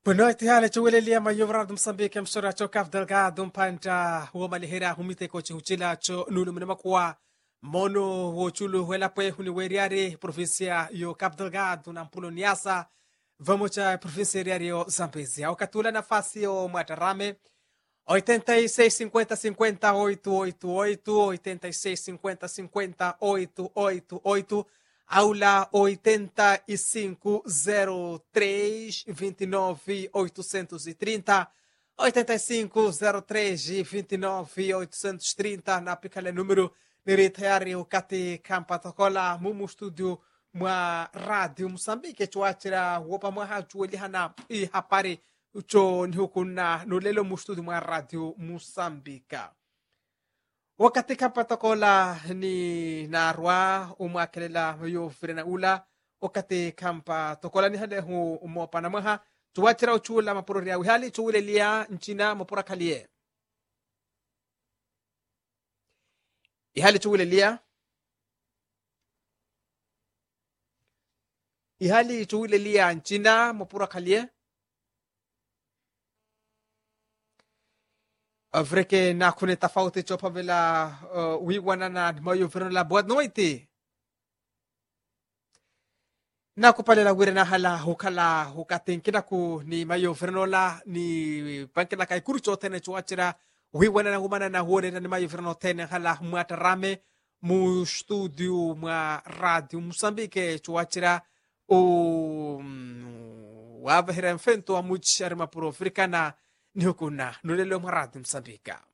Boa noite, Hale. Chuelelia mayovra de Moçambique, msora cho Cabo Delgado, mpanta huo malihera humite kochi huchila cho nulu mnemakuwa mono wo chulu huela pwe huniweriare província yo Cabo Delgado na mpulo niasa vamos cha província yo Zambezia. Wakatula nafasi yo Mwatarame 86 50 50 888 86 50 50 888 aula 8503 29 830 8503 29 830 na pikale número niritayari ukati kampa tokola mumu studio mwa radio Moçambique chuachira wopa mwa hajueli hana I hapari ucho nhukuna nulelo mustudio mwa radio Moçambique. Wakati kampa tokola ni narwa umwakelela yo firena ula wakati kampa tokola ni hale hu umopa na maha chuachira uchula mapuro ya wihali chuule lia nchina mapura kalie ihali chuule lia ihali chuule lia nchina mapura kalie Vreke na kune tofauti chopa vela wiwana na mayo firena boa noite na kupalela wire na hala hukala hukatenkina ku ni mayo firenola ni pankina kai kurcho tene chuachira wiwana na humana na huone na mayo fireno tene hala Mwatarame mu studio mwa radio Moçambique chuachira o wava hera mfento wa muchari mapuro afrikana ni hukuna nulelo mwa radio Moçambique.